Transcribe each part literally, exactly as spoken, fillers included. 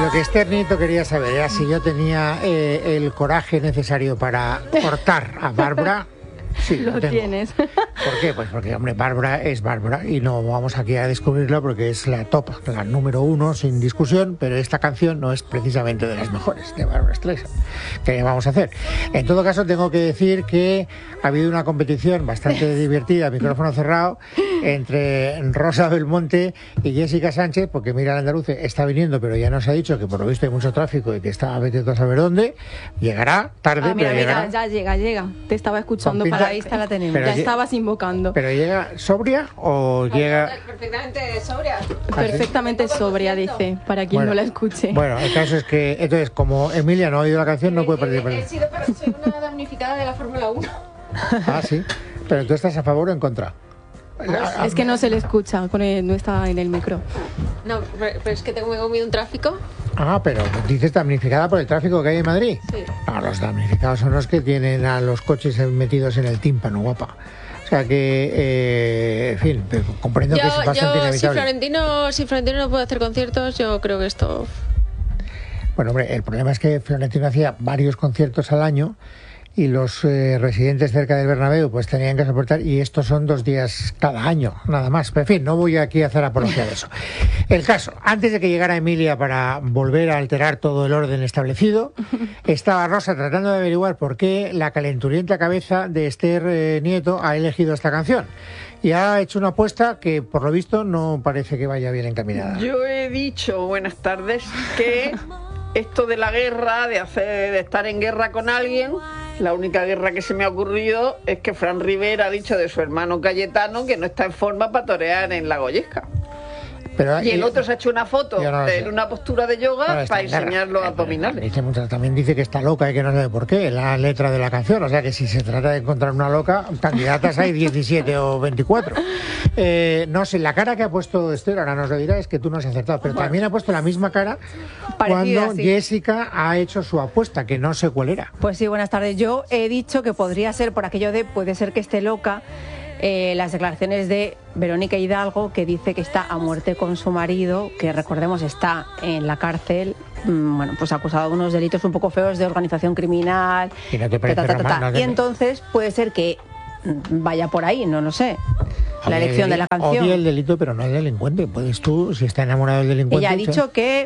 Lo que Esther Nieto quería saber era si yo tenía eh, el coraje necesario para cortar a Bárbara. Sí, lo, lo tengo. Tienes. ¿Por qué? Pues porque, hombre, Bárbara es Bárbara y no vamos aquí a descubrirla porque es la top, la número uno sin discusión, pero esta canción no es precisamente de las mejores de Bárbara Streisand. ¿Qué vamos a hacer? En todo caso, tengo que decir que ha habido una competición bastante divertida, micrófono cerrado, entre Rosa Belmonte y Jessica Sánchez, porque mira, el andaluce está viniendo, pero ya nos ha dicho que por lo visto hay mucho tráfico y que está vete a saber dónde. Llegará tarde, Ah, mira, pero mira, llegará. ya llega, llega. Te estaba escuchando Pinta, para ahí está la tenemos. pero Ya lle- estabas invocando. ¿Pero llega sobria o llega...? Perfectamente sobria. Perfectamente sobria, dice, para quien Bueno, no la escuche. Bueno, el caso es que, entonces, como Emilia no ha oído la canción, no puede participar. He sido para soy una damnificada de la Fórmula uno. Ah, sí. Pero tú estás a favor o en contra. Es que no se le escucha, pone- no está en el micro. No, pero, pero es que tengo me he comido un tráfico. Ah, pero dices damnificada por el tráfico que hay en Madrid. Sí. No, los damnificados son los que tienen a los coches metidos en el tímpano, guapa. O sea que, eh, en fin, pero comprendo Yo, que es bastante yo si, inevitable. Florentino, si Florentino no puede hacer conciertos, yo creo que esto... Bueno, hombre, el problema es que Florentino hacía varios conciertos al año y los eh, residentes cerca del Bernabéu pues tenían que soportar, y estos son dos días cada año, nada más. Pero en fin, no voy aquí a hacer apología de eso. El caso, antes de que llegara Emilia para volver a alterar todo el orden establecido, estaba Rosa tratando de averiguar por qué la calenturienta cabeza de Esther eh, Nieto ha elegido esta canción. Y ha hecho una apuesta que, por lo visto, no parece que vaya bien encaminada. Yo he dicho, buenas tardes, que esto de la guerra, de hacer, de estar en guerra con alguien, la única guerra que se me ha ocurrido es que Fran Rivera ha dicho de su hermano Cayetano que no está en forma para torear en la Goyesca. Pero, Y el eh, otro se ha hecho una foto yo no lo en sé. una postura de yoga Bueno, está para en guerra. enseñar los Eh, abdominales. dice muchas- también dice que está loca y que no sabe por qué, la letra de la canción. O sea que si se trata de encontrar una loca, candidatas hay diecisiete o veinticuatro. Eh, no sé, la cara que ha puesto Esther, ahora nos lo dirá, es que tú no has acertado, pero también ha puesto la misma cara Parecida, cuando sí. Jessica ha hecho su apuesta, que no sé cuál era. Pues sí, buenas tardes. Yo he dicho que podría ser por aquello de puede ser que esté loca. Eh, las declaraciones de Verónica Hidalgo, que dice que está a muerte con su marido, que recordemos está en la cárcel, mm, bueno, pues acusado de unos delitos un poco feos de organización criminal. ¿Y no te parece ta, ta, ta, ta. normal? No te- Y entonces puede ser que mm, vaya por ahí, no lo sé. La Odia elección el de la deli- canción. Odia el delito, pero no el delincuente. Puedes tú, si está enamorado del delincuente... Ella ha o sea- dicho que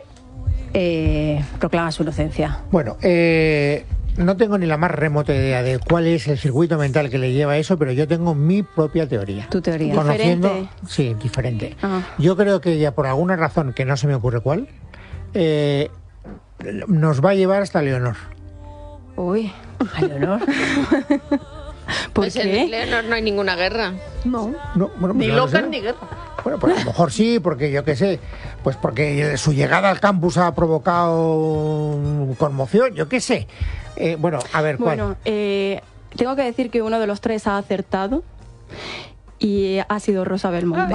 eh, proclama su inocencia. Bueno, eh, no tengo ni la más remota idea de cuál es el circuito mental que le lleva a eso, pero yo tengo mi propia teoría. Tu teoría. Conociendo, ¿Diferente? sí, diferente. Ah. Yo creo que ella, por alguna razón que no se me ocurre cuál, eh, nos va a llevar hasta Leonor. Uy, A Leonor. ¿por Pues en qué? Leonor no hay ninguna guerra. No. No, bueno, Ni pues no lo locas sé. ni guerra. Bueno, pues a lo mejor sí, porque yo qué sé, pues porque su llegada al campus ha provocado conmoción, yo qué sé. Eh, bueno, a ver, ¿cuál? Bueno, eh, tengo que decir que uno de los tres ha acertado y ha sido Rosa Belmonte.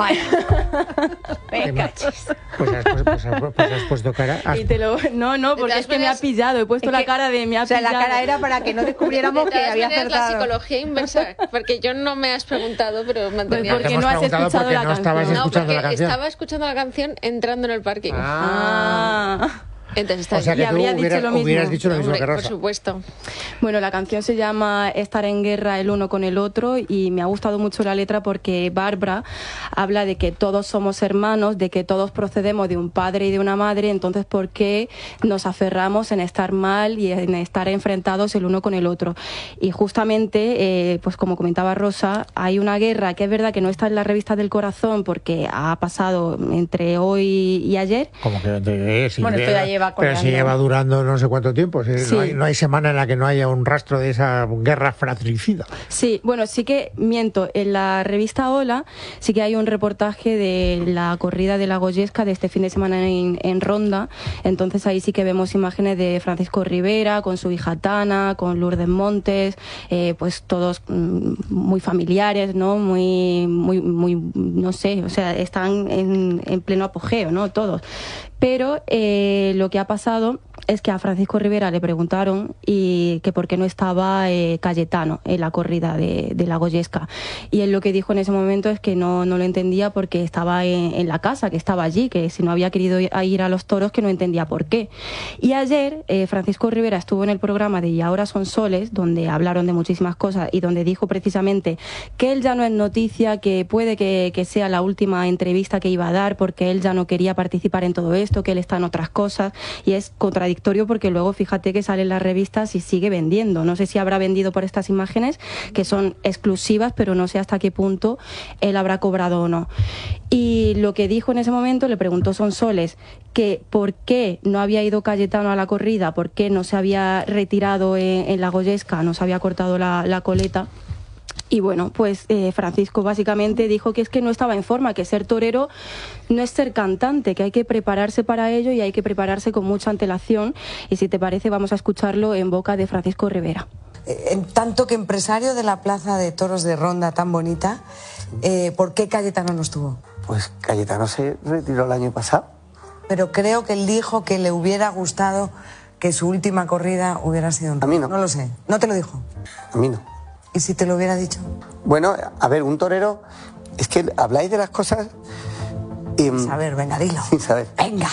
Qué machis. Pues has, pues, pues has- pues has puesto cara. has- Y te lo, no, no, porque todas es que me ha maneras, pillado. He puesto es la que- cara de me ha O sea, pillado. la cara era para que no descubriéramos De que todas había maneras, la acertado. psicología inversa, porque yo no me has preguntado, pero mantenía... Porque Te hemos no has preguntado escuchado porque la no estabas canción. No, escuchando porque la canción. estaba escuchando la canción entrando en el parking. Ah. Ah. Entonces está O sea ahí. que Y tú habría dicho hubieras, lo mismo. hubieras dicho lo mismo Hombre, que por Rosa. supuesto. Bueno, la canción se llama Estar en guerra el uno con el otro y me ha gustado mucho la letra porque Bárbara habla de que todos somos hermanos, de que todos procedemos de un padre y de una madre, entonces ¿por qué nos aferramos en estar mal y en estar enfrentados el uno con el otro? Y justamente, eh, pues como comentaba Rosa, hay una guerra que es verdad que no está en la revista del corazón porque ha pasado entre hoy y ayer. Como que eh, si Bueno, esto ya lleva pero si colgando. lleva durando no sé cuánto tiempo. si Sí. no, hay, no hay semana en la que no haya un rastro de esa guerra fratricida. Sí, bueno, sí que miento. En la revista Hola sí que hay un reportaje de la corrida de la Goyesca de este fin de semana en, en Ronda. Entonces ahí sí que vemos imágenes de Francisco Rivera con su hija Tana, con Lourdes Montes, eh, pues todos mm, muy familiares, ¿no? Muy, muy, muy, no sé, o sea, están en, en pleno apogeo, ¿no? Todos. Pero eh, lo que ha pasado es que a Francisco Rivera le preguntaron y que por qué no estaba eh, Cayetano en la corrida de, de la Goyesca. Y él lo que dijo en ese momento es que no, no lo entendía porque estaba en, en la casa, que estaba allí, que si no había querido ir a los toros, que no entendía por qué. Y ayer eh, Francisco Rivera estuvo en el programa de Y ahora son soles, donde hablaron de muchísimas cosas y donde dijo precisamente que él ya no es noticia, que puede que, que sea la última entrevista que iba a dar porque él ya no quería participar en todo esto, que él está en otras cosas, y es contradictorio porque luego fíjate que sale en las revistas y sigue vendiendo. No sé si habrá vendido por estas imágenes que son exclusivas, pero no sé hasta qué punto él habrá cobrado o no. Y lo que dijo en ese momento, le preguntó Sonsoles que por qué no había ido Cayetano a la corrida, por qué no se había retirado en, en la Goyesca, no se había cortado la, la coleta. Y bueno, pues eh, Francisco básicamente dijo que es que no estaba en forma, que ser torero no es ser cantante, que hay que prepararse para ello y hay que prepararse con mucha antelación. Y si te parece, vamos a escucharlo en boca de Francisco Rivera. En tanto que empresario de la plaza de toros de Ronda tan bonita, eh, ¿por qué Cayetano no estuvo? Pues Cayetano se retiró el año pasado. Pero creo que él dijo que le hubiera gustado que su última corrida hubiera sido un toro. A mí no. No lo sé. ¿No te lo dijo? A mí no. ¿Y si te lo hubiera dicho? Bueno, a ver, un torero, es que habláis de las cosas y, sin saber, venga, dilo. Sin saber. Venga.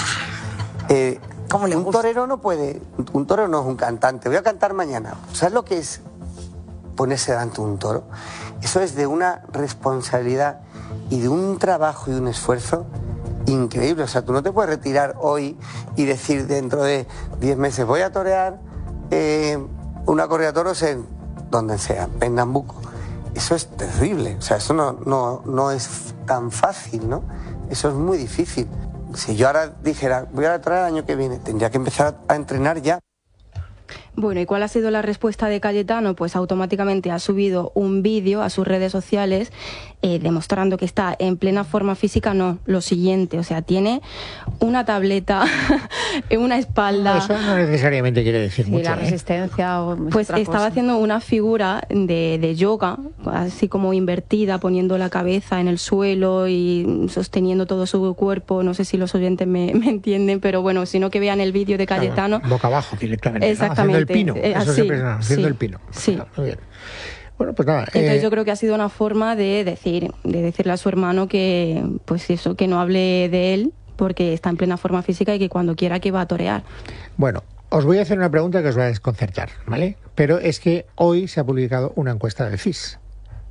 Eh, ¿Cómo le un gusta? torero no puede, un torero no es un cantante. Voy a cantar mañana. ¿Sabes lo que es ponerse delante de un toro? Eso es de una responsabilidad y de un trabajo y un esfuerzo increíble. O sea, tú no te puedes retirar hoy y decir dentro de diez meses voy a torear eh, una corrida de toros en donde sea, en Pernambuco. Eso es terrible, o sea, eso no, no, no es tan fácil, ¿no? Eso es muy difícil. Si yo ahora dijera, voy a torear el año que viene, tendría que empezar a entrenar ya. Bueno, ¿y cuál ha sido la respuesta de Cayetano? Pues automáticamente ha subido un vídeo a sus redes sociales eh, demostrando que está en plena forma física. No, lo siguiente, o sea, tiene una tableta en una espalda. Eso no necesariamente quiere decir Sí, mucho. la ¿eh? resistencia o Pues otra estaba cosa. haciendo una figura de, de yoga, así como invertida, poniendo la cabeza en el suelo y sosteniendo todo su cuerpo. No sé si los oyentes me, me entienden, pero bueno, sino que vean el vídeo de Cayetano. Boca abajo directamente, ¿no? Exactamente. Haciendo el pino. Eh, Eso así, siempre es haciendo sí, el pino. sí. Muy bien. Bueno, pues nada. Entonces eh, yo creo que ha sido una forma de decir, de decirle a su hermano que, pues eso, que no hable de él porque está en plena forma física y que cuando quiera que va a torear. Bueno, os voy a hacer una pregunta que os va a desconcertar, ¿vale? Pero es que hoy se ha publicado una encuesta del C I S.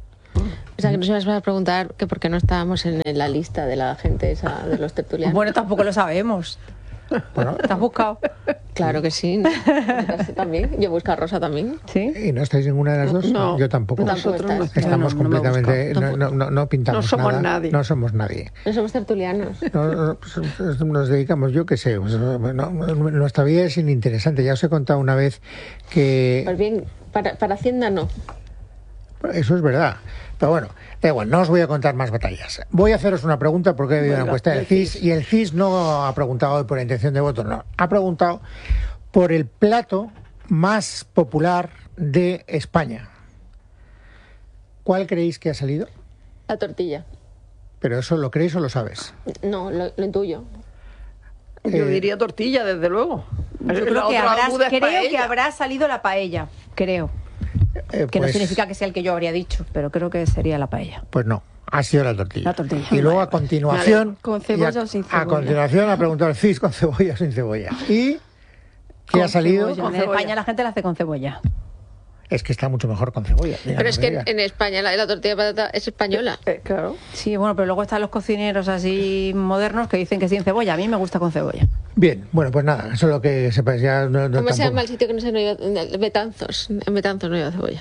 O sea, que nos ibas a preguntar que por qué no estábamos en la lista de la gente esa, de los tertulianos. Bueno, tampoco lo sabemos. Bueno, ¿Te has buscado? Claro que sí. ¿No? Yo también. Yo busco a Rosa también. ¿Sí? ¿y no estáis ninguna de las dos? No, yo tampoco. nosotros no. Estamos Yo no- no me he completamente, buscado. no, no, no pintamos No somos nada, nadie. no somos nadie. No somos tertulianos. No, no, pues, nos dedicamos, yo qué sé, pues, no, nuestra vida es ininteresante. Ya os he contado una vez que Pues bien, para, para Hacienda no. eso es verdad. Pero bueno, da igual, no os voy a contar más batallas. Voy a haceros una pregunta porque he habido una encuesta del C I S y el C I S no ha preguntado hoy por la intención de voto, no. Ha preguntado por el plato más popular de España. ¿Cuál creéis que ha salido? La tortilla. ¿Pero eso lo creéis o lo sabes? No, lo, lo intuyo. Yo Eh, diría tortilla, desde luego. Yo La creo que, otra habrá, duda es creo paella. que habrá salido la paella. Creo. eh, Que no pues- significa que sea el que yo habría dicho, pero creo que sería la paella. Pues no, ha sido la tortilla. La tortilla. Y luego a continuación... Vale. ¿Con cebolla y a, o sin A cebolla? continuación ha preguntado el C I S con cebolla o sin cebolla. ¿Y qué Con ha salido? cebolla. En España la gente la hace con cebolla. Es que está mucho mejor con cebolla. digan Pero lo es que en, digan. en España la, la tortilla de patata es española. Eh, claro. Sí, bueno, pero luego están los cocineros así modernos que dicen que sin cebolla. A mí me gusta con cebolla. Bien, bueno, pues nada, eso es lo que sepáis. Ya no, no ¿Cómo se tampoco- llama el sitio que no se no lleva? Betanzos. En Betanzos no lleva cebolla.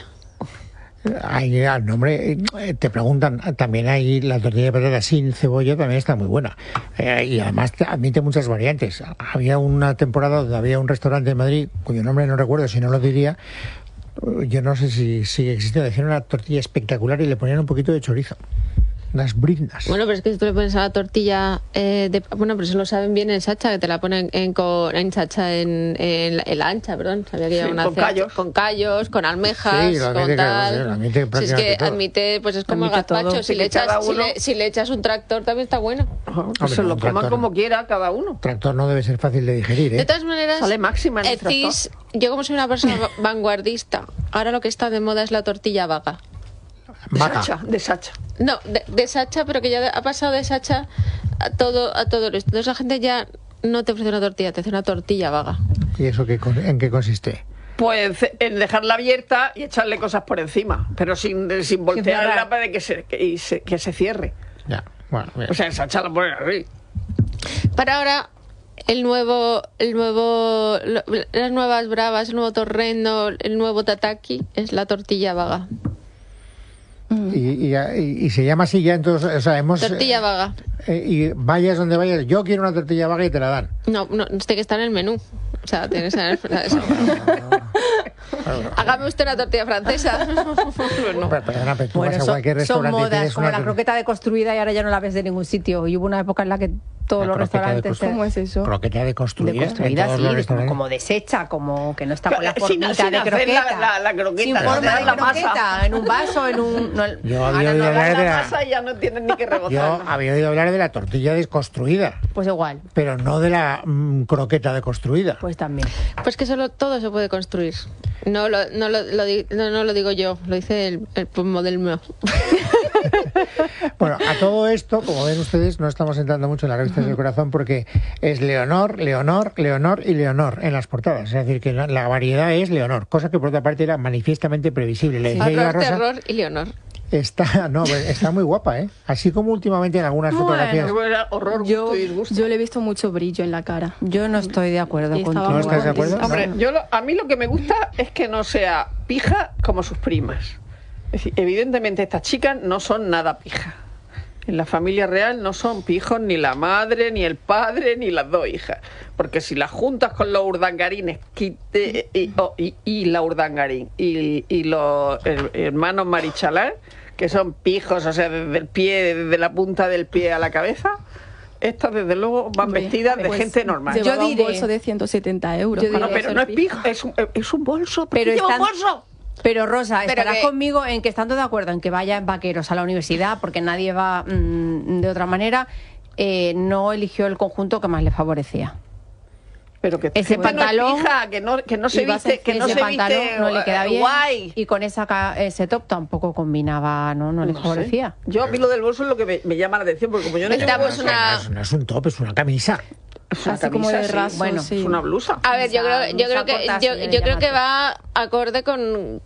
Hay al nombre, eh, te preguntan, también hay la tortilla de patata sin cebolla, también está muy buena. Eh, y además te- admite muchas variantes. Había una temporada donde había un restaurante en Madrid, cuyo nombre no recuerdo, si no lo diría, yo no sé si sigue existiendo, decían una tortilla espectacular y le ponían un poquito de chorizo. Las brindas. Bueno, pero es que si tú le pones a la tortilla eh, de, bueno, pero eso lo saben bien en Sacha, que te la ponen en, con, en Sacha en, en, la- en la ancha, perdón, sabía que Sí, lleva una con C H, callos. con callos, con almejas, Sí, lo admite con que- tal. sí, lo admite Si es prácticamente que todo. admite, pues es como el Admite todo. gazpacho, si Sí, le que cada echas, si uno- le, si le echas un tractor también está bueno. Pues Hombre, se lo un coman tractor como no. quiera cada uno. Tractor no debe ser fácil de digerir, ¿eh? De todas maneras, Sale máxima en el el tractor. cis, yo como soy una persona va- vanguardista, ahora lo que está de moda es la tortilla vaga. De Vaca. Sacha, de Sacha. No, de, de Sacha, pero que ya ha pasado de Sacha a todo, a todo esto. Entonces la gente ya no te ofrece una tortilla, te hace una tortilla vaga. ¿Y eso qué, con- en qué consiste? Pues en dejarla abierta y echarle cosas por encima, pero sin, sin voltearla cerrar. para que se, que, y se, que se cierre. Ya, bueno, bien. O sea, en Sacha la ponen así. Para ahora, el nuevo, el nuevo, lo- las nuevas bravas, el nuevo torrendo, el nuevo tataki es la tortilla vaga. y, y, y- y se llama así ya entonces, o sea, hemos... Tortilla vaga. eh, y vayas donde vayas, yo quiero una tortilla vaga y te la dan. No, no, tiene que estar en el menú. O sea, tiene que estar en el Hágame usted una tortilla francesa. Pues no. Pero, perdona, pero tú Bueno, vas a son, cualquier son restaurante y modas, pides como una la tor- croqueta deconstruida y ahora ya no la ves de ningún sitio. Y hubo una época en la que todos La los croqueta restaurantes... deconstruida. ¿Cómo es eso? croqueta deconstruida, Deconstruida, en todos sí, los de- como, restaurantes. como deshecha, como que no está con la Sin- formita sin de hacer croqueta. la- la- la croqueta, sin sin forma hacer de la masa. croqueta, en un vaso, en un... no, Yo ahora había no oído hagas hablar La de la- masa ya no tienen ni que Yo rebozar. había oído hablar de la tortilla desconstruida, Pues igual, pero no de la mm, croqueta deconstruida. pues también. Pues que solo todo se puede construir. No lo, no lo, lo di- no, no lo digo yo, lo dice el, el modelo. Bueno, a todo esto, como ven ustedes, no estamos entrando mucho en la revista del corazón porque es Leonor, Leonor, Leonor y Leonor en las portadas. Es decir, que la, la variedad es Leonor, cosa que por otra parte era manifiestamente previsible. Le decía yo a Horror, Rosa, terror y Leonor. está, no, está muy guapa, ¿eh? Así como últimamente en algunas Bueno. fotografías. Era horror, Yo, gusto y disgusto. yo le he visto mucho brillo en la cara. Yo no estoy de acuerdo Y con estaba ¿No muy estás de acuerdo? guapísima. Hombre, yo lo- a mí lo que me gusta es que no sea pija como sus primas. Es decir, evidentemente estas chicas no son nada pija. En la familia real no son pijos ni la madre, ni el padre, ni las dos hijas. Porque si las juntas con los urdangarines quite- y, oh, y- y la urdangarín y, y los her- hermanos Marichalar, que son pijos, o sea, desde el pie, desde la punta del pie a la cabeza, estas desde luego van Hombre, vestidas de pues, gente normal. Llevaba Yo un diré- bolso de ciento setenta euros. yo para Bueno, pero ser no es pija. pijo, es un, es un bolso. Pero Pero lleva un están- bolso. Pero Rosa, Pero estarás que- conmigo en que estando de acuerdo en que vayan vaqueros a la universidad, porque nadie va mm, de otra manera, eh, no eligió el conjunto que más le favorecía. Pero que Ese gente pantalón- no es pija, que no, que no se Iba a viste, ser- que no ese se pantalón viste no le queda eh, bien guay. y con esa ca- ese top tampoco combinaba, no, no le No sé. favorecía. Yo a mí lo del bolso es lo que me, me llama la atención, porque como yo no llevo Necesitamos bolso, una- No es, no es un top, es una camisa. es una Así como camisa, de sí. raso, Bueno, sí. Es una blusa. A ver, yo Blusa- creo, yo blusa creo que corta, yo, sí, yo creo que llamativo. va acorde con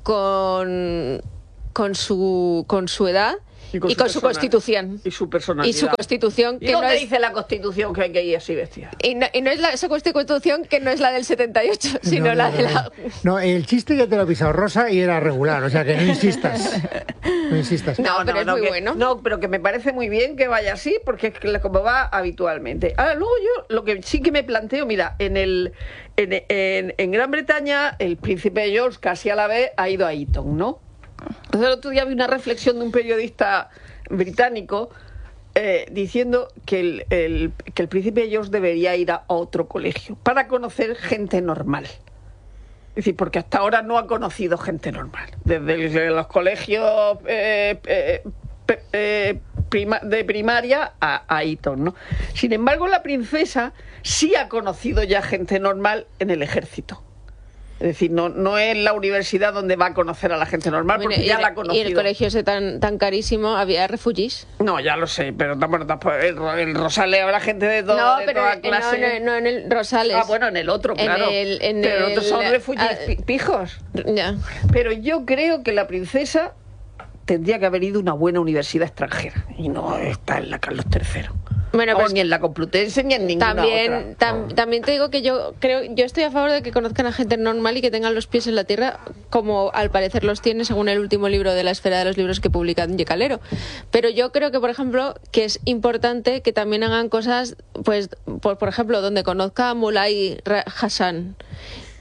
con con su con su edad y con, su, persona- constitución Y su personalidad. y su constitución ¿Y que no dónde es dice la constitución que hay que ir así vestida? y no, y no es la, esa constitución que no es la del setenta y ocho, sino No, no, la no, de no. la No, el chiste ya te lo ha pisado Rosa y era regular, o sea que no insistas. No insistas. No, pero es muy que- bueno. No, pero que me parece muy bien que vaya así, porque es que como va habitualmente. Ahora, luego yo lo que sí que me planteo, mira, en el en, en- en Gran Bretaña, el príncipe George casi a la vez ha ido a Eton, ¿no? Entonces el otro día vi una reflexión de un periodista británico eh, diciendo que el, el- que el príncipe George debería ir a otro colegio para conocer gente normal. Es decir, porque hasta ahora no ha conocido gente normal. Desde, el- desde los colegios eh, eh, pe- eh, prima- de primaria a, a Eton, ¿no? Sin embargo, la princesa sí ha conocido ya gente normal en el ejército. Es decir, no, no es la universidad donde va a conocer a la gente normal, porque Bueno, y, ya la ha y conocido. el colegio ese tan tan carísimo había refugiés. No, ya lo sé, pero tampoco, tampoco- el, el Rosales habrá gente de, todo, No, de pero toda no, clase. no, no en el Rosales. Ah, bueno, en el otro, En claro. el- en pero el- otros son refugios ah, pi- pijos. Ya. Pero yo creo que la princesa tendría que haber ido a una buena universidad extranjera y no está en la Carlos tercero. Bueno, O pues ni en la Complutense ni en ninguna También, otra. tam- también te digo que yo creo, yo estoy a favor de que conozcan a gente normal y que tengan los pies en la tierra, como al parecer los tiene según el último libro de la esfera de los libros que publica Ye Calero. Pero yo creo que, por ejemplo, que es importante que también hagan cosas, pues, por, por ejemplo, donde conozca a Mulay Ra- Hassan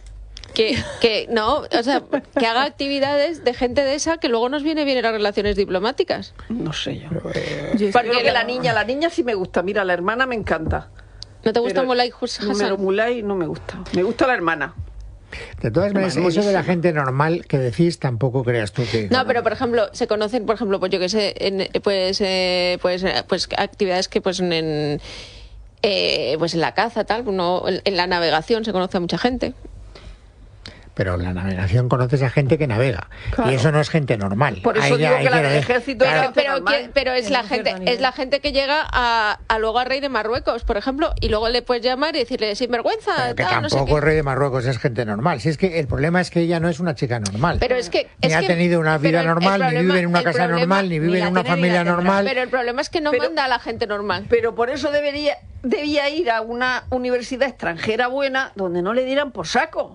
Que, que no, o sea, que haga actividades de gente de esa que luego nos viene bien en las relaciones diplomáticas. No sé yo. Eh, Yo creo que la niña, la niña sí me gusta. Mira, la hermana me encanta. ¿No te gusta Pero- Mulay Hassan? Pero Mulay no me gusta. Me gusta la hermana. De todas maneras, Además, eso de la buenísimo. gente normal que decís, tampoco creas tú que... No, pero por ejemplo, se conocen, por ejemplo, pues yo que sé, en, pues, eh, pues, eh, pues actividades que pues en, eh, pues en la caza, tal, uno, en, en la navegación se conoce a mucha gente. Pero en la navegación conoces a gente que navega. Claro. Y eso no es gente normal. Por eso Ahí digo ya- que la ahí del ya- ejército es claro, gente Pero, normal. que- pero es En la un gente, cierto nivel. es la gente que llega a, a luego al rey de Marruecos, por ejemplo, y luego le puedes llamar y decirle sinvergüenza, pero que tal, no sé tampoco el qué. rey de Marruecos es gente normal. Si es que el problema es que ella no es una chica normal. Pero es que ni es ha que- tenido una pero vida el- el normal, ni problema- vive en una el casa problema- normal, ni ni vive la en una tiene ni la familia tendrá. normal. Pero el problema es que no Pero- manda a la gente normal. Pero por eso debería debía ir a una universidad extranjera buena donde no le dieran por saco.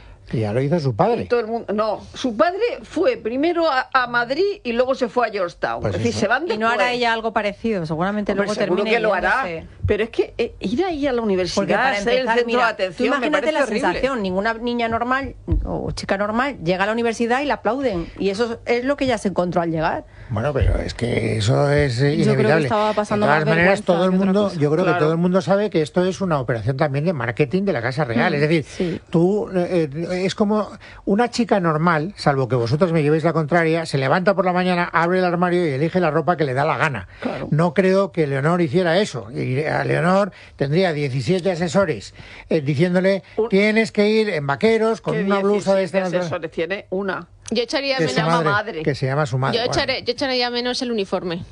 Y ya lo hizo su padre. Todo el mundo, no, su padre fue primero a, a Madrid y luego se fue a Georgetown. Pues es decir, eso. se van Y no después. hará ella algo parecido, seguramente Hombre, luego seguro termine que lo hará. yéndose. Pero es que eh, ir ahí a la Porque universidad, para ser empezar, el centro mira, de tú atención, me imagínate parece la horrible. sensación, ninguna niña normal o chica normal llega a la universidad y la aplauden. Y eso es lo que ella se encontró al llegar. Bueno, pero es que eso es eh, Yo creo que inevitable. estaba pasando de todas más maneras, vergüenza todo el que otra mundo, cosa. yo creo Claro. que todo el mundo sabe que esto es una operación también de marketing de la Casa Real. es decir, sí. tú eh, eh, es como una chica normal, salvo que vosotros me llevéis la contraria, se levanta por la mañana, abre el armario y elige la ropa que le da la gana. Claro. No creo que Leonor hiciera eso. Y a Leonor tendría diecisiete asesores eh, diciéndole Un- tienes que ir en vaqueros con ¿Qué una blusa de diecisiete esta asesores tiene? Una. Yo echaría que se se menos, llama madre, madre. que se llama su madre. yo Bueno. echaré, yo echaría menos el uniforme.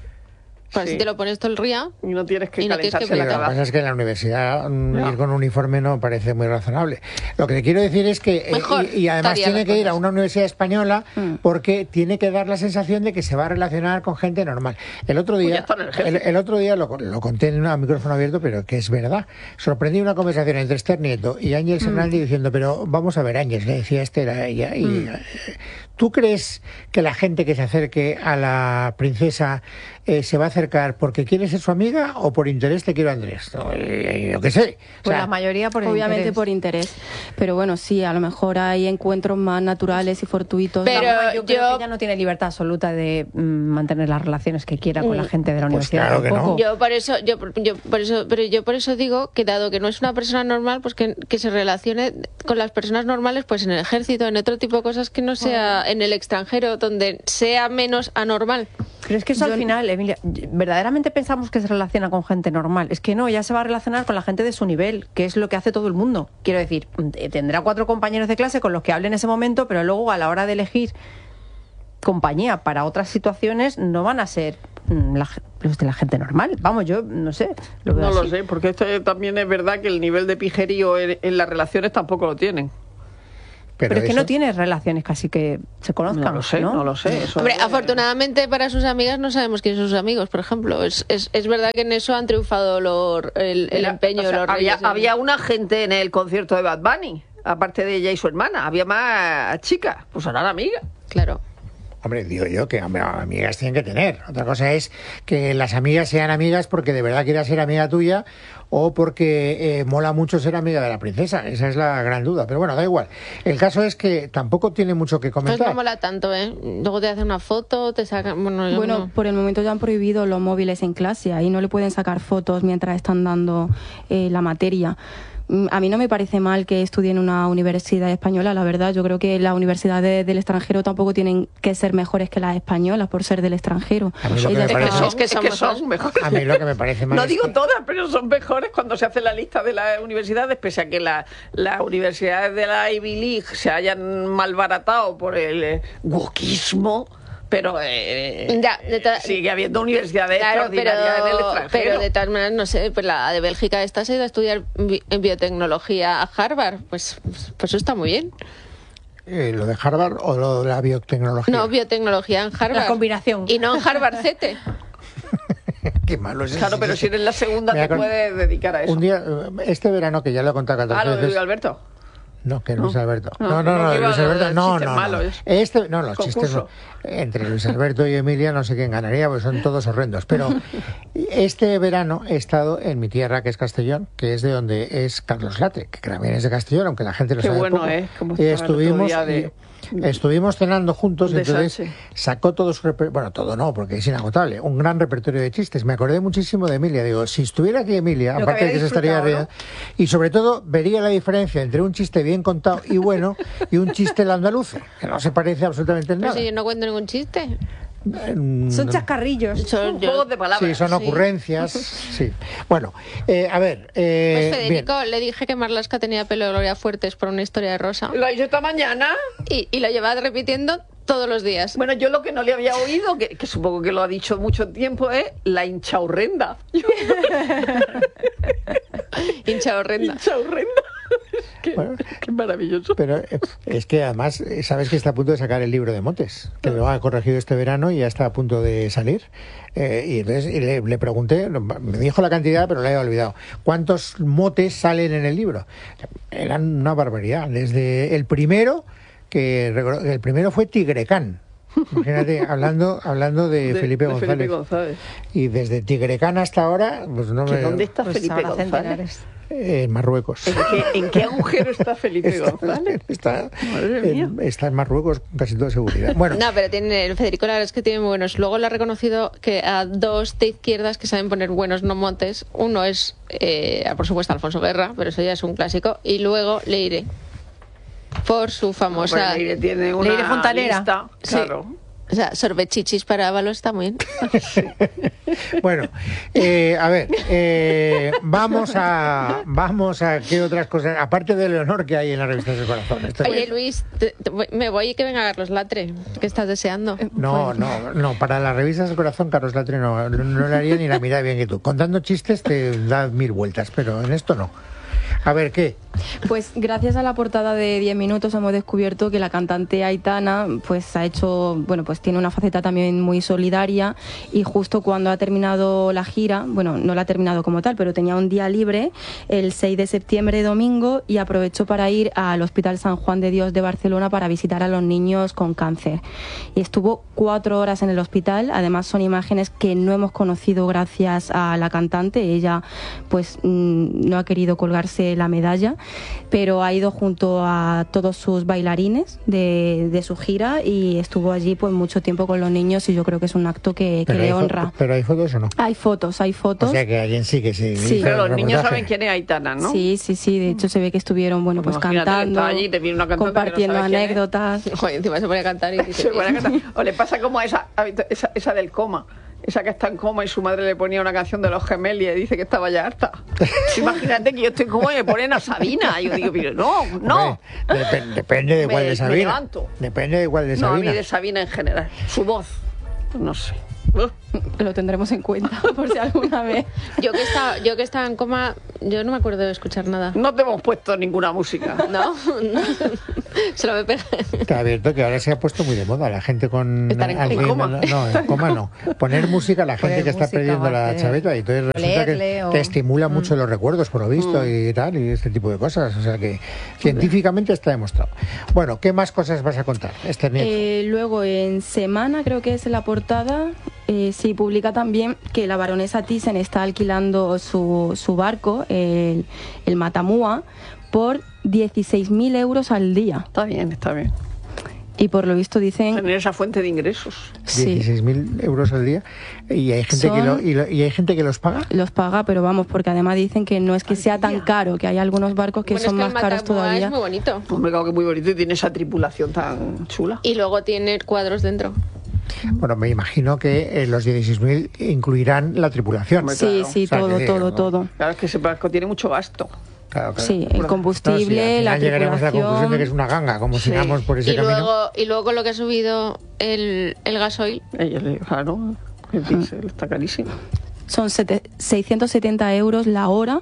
Pues Sí. si te lo pones todo el día. Y no tienes que Y no tienes que calentarse Sí, la lo que cabeza. pasa es que en la universidad mm, No. ir con uniforme no parece muy razonable. Lo que te quiero decir es que, eh, Mejor y, y además estaría tiene las que ir a cosas. una universidad española Mm. porque tiene que dar la sensación de que se va a relacionar con gente normal. El otro Pues ya día, está en el el, ejército. el otro día lo, lo conté en un micrófono abierto, pero que es verdad. Sorprendí una conversación entre Esther Nieto y Ángel Hernández diciendo, pero vamos a ver, Ángel, le decía Esther a ella, y, eh, ¿tú crees que la gente que se acerque a la princesa eh, se va a acercar porque quiere ser su amiga o por interés te quiero a Andrés? No, eh, yo qué sé. O Pues sea, la mayoría por el Obviamente interés. por interés. Pero bueno, sí, a lo mejor hay encuentros más naturales y fortuitos. Pero Vamos, yo creo yo- que ella no tiene libertad absoluta de mm, mantener las relaciones que quiera con la gente de la Pues universidad. claro que no. tampoco. Yo por eso, yo, yo por eso, pero yo por eso digo que dado que no es una persona normal, pues que, que se relacione con las personas normales, pues en el ejército, en otro tipo de cosas que no sea en el extranjero, donde sea menos anormal. Pero es que eso Yo- al final, Emilia, verdaderamente pensamos que se relaciona con gente normal. Es que no, ella se va a relacionar con la gente de su nivel, que es lo que hace todo el mundo. Quiero decir, eh, tendrá cuatro compañeros de clase con los que hable en ese momento, pero luego a la hora de elegir compañía para otras situaciones no van a ser mm, la ge- los de la gente normal. Vamos, yo no sé. Lo veo No lo así. sé, porque esto también es verdad que el nivel de pijerío en, en las relaciones tampoco lo tienen. Pero, es que eso- no tiene relaciones casi que se conozcan. No lo sé, no, lo sé. Eso Hombre, es- afortunadamente para sus amigas no sabemos quiénes son sus amigos, por ejemplo. Es, es, es verdad que en eso han triunfado los, el, el Era- empeño o sea, de los había, reyes. había una gente en el concierto de Bad Bunny, aparte de ella y su hermana. Había más chicas, pues eran amigas. Claro. Hombre, digo yo que hombre, amigas tienen que tener. Otra cosa es que las amigas sean amigas porque de verdad quieras ser amiga tuya o porque eh, mola mucho ser amiga de la princesa. Esa es la gran duda. Pero bueno, da igual. El caso es que tampoco tiene mucho que Pues comentar. no mola tanto, ¿eh? Luego te hacen una foto, te sacan... Bueno, yo Bueno, no. por el momento ya han prohibido los móviles en clase, ahí no le pueden sacar fotos mientras están dando eh, la materia. Mm, A mí no me parece mal que estudie en una universidad española, la verdad. Yo creo que las universidades del extranjero tampoco tienen que ser mejores que las españolas por ser del extranjero. A mí lo que Ellas me Es que parece- son, Es que es son que mejores. son mejores. A mí lo que me parece mal No es digo que- todas, pero son mejores cuando se hace la lista de las universidades, pese a que la- las universidades de la Ivy League se hayan malbaratado por el eh, wokismo, pero eh, Ya, de ta- sigue habiendo universidades Claro, pero, extraordinarias en el extranjero. pero de todas maneras, no sé, pues la de Bélgica esta se ha ido a estudiar bi- en biotecnología a Harvard. Pues, pues eso está muy bien. eh, lo de Harvard o lo de la biotecnología. No, biotecnología en Harvard. La combinación. Y no en Harvard C T. Qué malo es Claro, ese pero si sitio. eres la segunda Mira, te con- puedes dedicar a eso. Un día, eh, este verano, que ya lo he contado Ah, catorce lo de Luis veces. Alberto. No, que Luis No. Alberto. No, No, no, no, no, que iba Luis a Alberto, dar no, chistes no, no. malos. Este, no, los Concurso. chistes no. Entre Luis Alberto y Emilia no sé quién ganaría, porque son todos horrendos. Pero este verano he estado en mi tierra, que es Castellón, que es de donde es Carlos Latre, que también es de Castellón, aunque la gente lo Qué sabe bueno poco. es, como Y estaba el otro estuvimos, día de- y- estuvimos cenando juntos, y de entonces Sánchez. sacó todo su repertorio, bueno, todo no, porque es inagotable, un gran repertorio de chistes. Me acordé muchísimo de Emilia. Digo, si estuviera aquí Emilia, Lo que aparte de había que se estaría disfrutado, riendo, y sobre todo vería la diferencia entre un chiste bien contado y bueno y un chiste al andaluce, que no se parece absolutamente en Pero nada. si yo no cuento ningún chiste. Mm, Son chascarrillos. Son yo- Juegos de palabras. Sí, son Sí. ocurrencias. Sí. Bueno, eh, a ver. eh, Pues bien. Federico, le dije que Marlaska tenía pelo de Gloria Fuertes por una historia de Rosa. Lo ha dicho esta mañana. Y, y lo lleva repitiendo todos los días. Bueno, yo lo que no le había oído, que, que supongo que lo ha dicho mucho tiempo, es la hinchaurrenda. Hincha horrenda. Hinchaurrenda. Qué, Bueno. qué maravilloso. Pero eh, es que además, eh, sabes que está a punto de sacar el libro de motes, que lo ha corregido este verano y ya está a punto de salir. Eh, y entonces y le, le pregunté, no, me dijo la cantidad, pero la he olvidado. ¿Cuántos motes salen en el libro? Eran una barbaridad. Desde el primero, que recor- el primero fue Tigrecán. Imagínate, hablando, hablando de, De- Felipe, de González. Felipe González. Y desde Tigrecán hasta ahora, pues no ¿Que me... ¿Dónde está Pues Felipe ahora González? centenares. Eh, en Marruecos. ¿En qué, en qué agujero está Felipe Está, González? está, Madre mía. en, está en Marruecos con casi toda seguridad. Bueno, No, pero tiene, el Federico la verdad es que tiene muy buenos. Luego le ha reconocido que a dos de izquierdas que saben poner buenos no montes. Uno es, eh, por supuesto, Alfonso Guerra, pero eso ya es un clásico. Y luego Leire, por su famosa... Pues Leire tiene una Leire Fontanera. lista, Sí. claro. O sea, sorbechichis para Ábalos está muy bien. bueno, eh, a ver, eh, vamos a vamos a qué otras cosas, aparte del honor que hay en las revistas del corazón. Esto es- Oye, Luis, te- te voy- me voy y que venga Carlos Latre, que estás deseando. No, no, no, para las revistas del corazón, Carlos Latre no, no le haría ni la mitad bien que tú. Contando chistes te da mil vueltas, pero en esto no. A ver, ¿qué? Pues gracias a la portada de diez minutos hemos descubierto que la cantante Aitana pues ha hecho, bueno, pues tiene una faceta también muy solidaria, y justo cuando ha terminado la gira, bueno, no la ha terminado como tal, pero tenía un día libre el seis de septiembre, domingo, y aprovechó para ir al Hospital San Juan de Dios de Barcelona para visitar a los niños con cáncer. Y estuvo cuatro horas en el hospital. Además son imágenes que no hemos conocido gracias a la cantante. Ella pues mm, no ha querido colgarse la medalla, pero ha ido junto a todos sus bailarines de, de su gira y estuvo allí pues mucho tiempo con los niños, y yo creo que es un acto que, que Pero hay le fo- honra. ¿Pero hay fotos o no? Hay fotos, hay fotos. O sea que alguien sí que sí. Sí. hizo Pero el los niños reportaje. saben quién es Aitana, ¿no? Sí, sí, sí. De hecho se ve que estuvieron, bueno, Pues pues imagínate que cantando, está allí y te viene una cantante que no compartiendo sabe quién es. anécdotas. Joder, encima se pone a cantar y dice Se que- pone a cantar. O le pasa como a esa, esa, esa del coma. Esa que está en coma y su madre le ponía una canción de los Gemelli y dice que estaba ya harta. Imagínate que yo estoy en coma y me ponen a Sabina. Y yo digo, pero no, no. Hombre, dep- depende de Me- cuál de me Sabina. levanto. Depende de cuál de No, a mí Sabina. de Sabina en general. Su voz, no sé. Uf. Lo tendremos en cuenta por si alguna vez. Yo que estaba, yo que estaba en coma, yo no me acuerdo de escuchar nada. No te hemos puesto ninguna música. ¿No? Se lo me pega. Te advierto que ahora se ha puesto muy de moda la gente con Estar en Alzheimer, coma. no, no, en coma no. Poner música a la gente Poner que está música, perdiendo la hacer- chaveta, y entonces resulta que, leerle o- que estimula mucho los recuerdos, por lo visto, y tal, y este tipo de cosas. O sea que científicamente está demostrado. Bueno, ¿qué más cosas vas a contar, Esther Nieto? Eh, luego en Semana, creo que es en la portada, eh, sí publica también que la baronesa Thyssen está alquilando su, su barco, el, el Matamua, por dieciséis mil euros al día. Está bien, está bien. Y por lo visto dicen... Tener esa fuente de ingresos. Sí, dieciséis mil euros al día, y hay gente que Son- lo, y, lo- y hay gente que los paga. los paga, pero vamos, porque además dicen que no es que sea tan caro, que hay algunos barcos que Bueno, son es que más el caros Matamua todavía. es muy bonito. Hombre, claro que muy bonito y tiene esa tripulación tan chula. Y luego tiene cuadros dentro. Bueno, me imagino que eh, los dieciséis mil incluirán la tripulación. Hombre, Sí, claro. sí, O sea, todo, que digo, todo, ¿no? todo. Claro, es que ese barco tiene mucho gasto. Claro, claro. Sí, el No, combustible, sí, al final la llegaremos a la conclusión de que es tripulación. una ganga, como Sí. sigamos por ese Y camino. luego, y luego lo que ha subido el, el gasoil. Ellos le claro, el diésel está carísimo. Son sete- seiscientos setenta euros la hora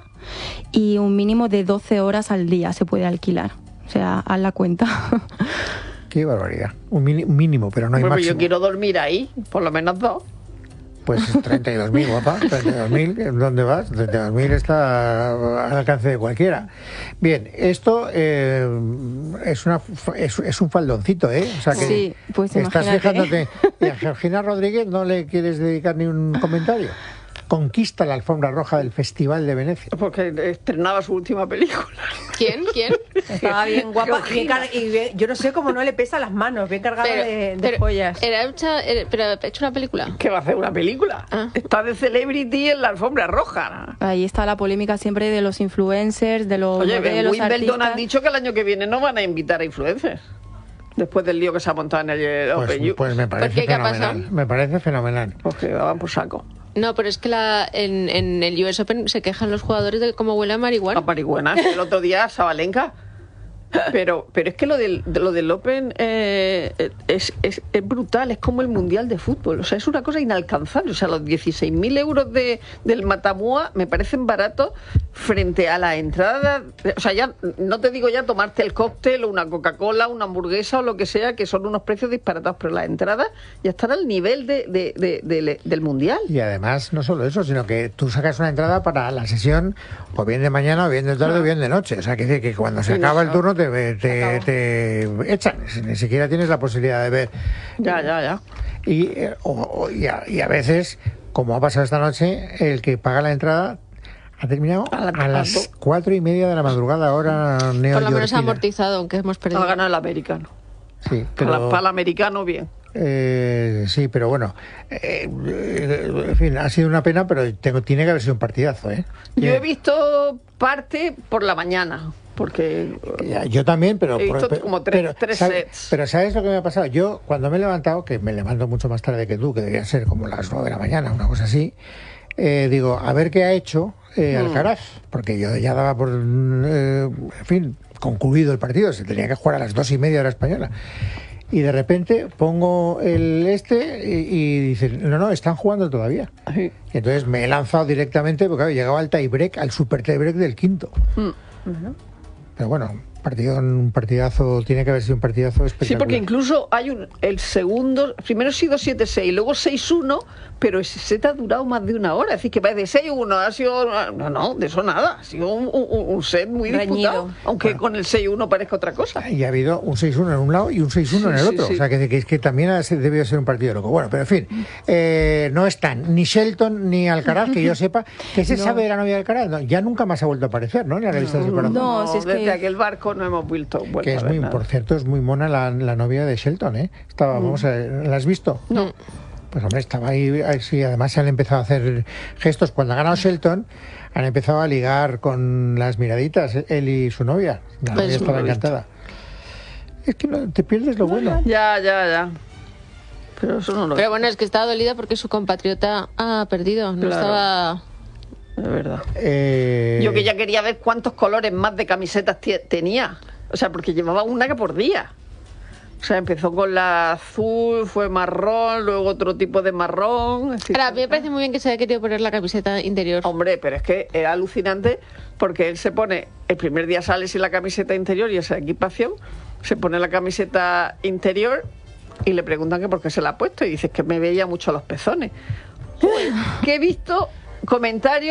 y un mínimo de doce horas al día se puede alquilar. O sea, haz la cuenta. Qué barbaridad. Un mini- un mínimo, pero no hay Bueno, máximo. yo quiero dormir ahí, por lo menos dos. Pues treinta y dos mil, guapa, treinta y dos mil, ¿dónde vas? treinta y dos mil está al alcance de cualquiera. Bien, esto eh, es, una, es, es un faldoncito, ¿eh? O sea que sí, pues estás imagínate. fijándote. ¿Y a Georgina Rodríguez no le quieres dedicar ni un comentario? Conquista la alfombra roja del Festival de Venecia. Porque estrenaba su última película. ¿Quién? ¿Quién? Estaba bien guapa. Bien car- y bien- yo no sé cómo no le pesa las manos, bien cargada Pero- de, de pero joyas. Era hecha, era- pero ha hecho una película. ¿Qué va a hacer una película? Ah. Está de celebrity en la alfombra roja. Ahí está la polémica siempre de los influencers, de los Oye, en modelos, Wimbledon han artistas. dicho que el año que viene no van a invitar a influencers. Después del lío que se ha montado en el Pues, Open U. pues me ¿Por parece qué? ¿Qué ha fenomenal. pasado? Me parece fenomenal. Pues que daban por saco. No, pero es que la, en, en el U S Open se quejan los jugadores de cómo huele a marihuana. A marihuana. El otro día, Sabalenka. Pero, pero es que lo del, de lo del Open eh, es, es, es brutal, es como el Mundial de Fútbol. O sea, es una cosa inalcanzable. O sea, los dieciséis mil euros de, del Matamua me parecen baratos frente a la entrada. O sea, ya no te digo ya tomarte el cóctel o una Coca-Cola, una hamburguesa o lo que sea, que son unos precios disparatados, pero la entrada ya están al nivel de, de, de, de, del Mundial. Y además, no solo eso, sino que tú sacas una entrada para la sesión o bien de mañana, o bien de tarde, o bien de noche. O sea, que, dice que cuando se Sí, no, acaba el no. turno te, te, te echan. Ni siquiera tienes la posibilidad de ver. Ya, ya, ya. Y, eh, o- o- y, a, y a veces, como ha pasado esta noche, el que paga la entrada ha terminado A la- a las cuatro y media de la madrugada, ahora Por lo menos ha neoyorquina. amortizado, aunque hemos perdido. Ha ganado el americano. Sí, Para, pero... para el americano, bien. Eh, sí, pero bueno, eh, eh, en fin, ha sido una pena, pero tengo, tiene que haber sido un partidazo, ¿eh? Yo Ya- he visto parte por la mañana, porque ya, yo también, pero... He visto pero- como tres- pero, tres ¿sabe- sets. pero ¿sabes lo que me ha pasado? Yo, cuando me he levantado, que me levanto mucho más tarde que tú, que debería ser como las nueve de la mañana, una cosa así, eh, digo, a ver qué ha hecho eh, Mm. Alcaraz, porque yo ya daba por, eh, en fin, concluido el partido, se tenía que jugar a las dos y media hora española. Y de repente pongo el este y, y dicen, no, no, están jugando todavía. Sí. Y entonces me he lanzado directamente, porque claro, llegaba al tie break, al super tie break del quinto. Mm. Pero bueno, partido, un partidazo, tiene que haber sido un partidazo espectacular. Sí, porque incluso hay un el segundo, primero ha sido siete seis, luego seis uno, pero ese set ha durado más de una hora. Es decir, que va de seis uno, ha sido... No, no, de eso nada. Ha sido un, un- un set muy Reñido. disputado, aunque Bueno. con el seis uno parezca otra cosa. Y ha habido un seis uno en un lado y un seis uno en el Sí, sí, otro. sí. O sea, que, que, que también ha se- debió ser un partido loco. Bueno, pero en fin, eh, no están ni Shelton ni Alcaraz, que yo sepa. ¿Qué se sabe de la novia de Alcaraz? No, ya nunca más ha vuelto a aparecer, ¿no? En la revista de Corazón. No, si es desde que- aquel barco no hemos vuelto, vuelto Que a es ver muy, nada. por cierto, es muy mona la, la novia de Shelton, ¿eh? Estaba, vamos a ver, ¿la has visto? No. Pues hombre, estaba ahí, ahí sí, además se han empezado a hacer gestos. Cuando ha ganado Shelton, han empezado a ligar con las miraditas, él y su novia. La Pues novia estaba no lo he visto. encantada. Es que no, te pierdes lo bueno. Ya, ya, ya. Pero eso no lo Pero bueno, es que estaba dolida porque su compatriota ha perdido. No Claro. estaba. es verdad. Eh, Yo que ya quería ver cuántos colores más de camisetas tie- tenía. O sea, porque llevaba una que por día. O sea, empezó con la azul, fue marrón, luego otro tipo de marrón. es decir, Ahora, a mí me parece muy bien que se haya querido poner la camiseta interior. Hombre, pero es que era alucinante porque él se pone, el primer día sale sin la camiseta interior y esa equipación, se pone la camiseta interior y le preguntan que por qué se la ha puesto y dice que me veía mucho los pezones. Uy, que he visto comentarios